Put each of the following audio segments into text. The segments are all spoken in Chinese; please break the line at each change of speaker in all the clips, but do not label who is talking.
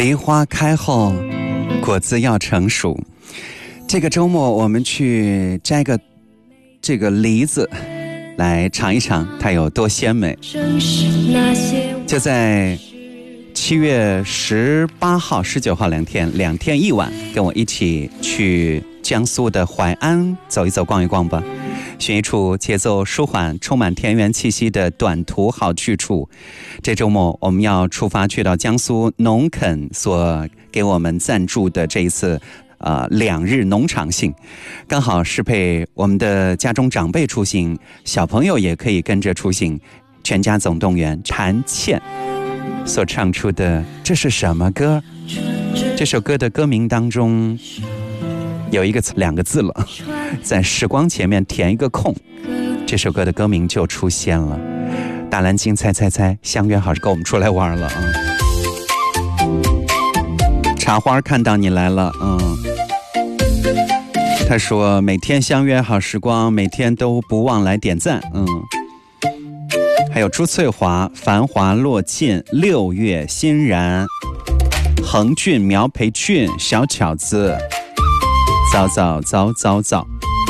梨花开后，果子要成熟。这个周末我们去摘个这个梨子来尝一尝它有多鲜美。就在7月18号、19号2天1晚，跟我一起去江苏的淮安走一走、逛一逛吧，选一处节奏舒缓、充满田园气息的短途好去处。这周末我们要出发去到江苏农垦所给我们赞助的这一次2日农场行，刚好适配我们的家中长辈出行，小朋友也可以跟着出行。全家总动员，陈倩所唱出的这是什么歌？这首歌的歌名当中有2个字了，在时光前面填一个空，这首歌的歌名就出现了。大蓝鲸猜猜猜，相约好跟我们出来玩了啊！茶花看到你来了，他说每天相约好时光，每天都不忘来点赞，还有朱翠华、繁华落尽、6月欣然、恒俊、苗培俊、小巧子、早。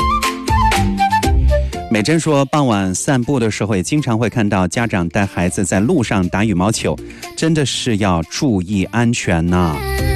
美珍说，傍晚散步的时候也经常会看到家长带孩子在路上打羽毛球，真的是要注意安全呐。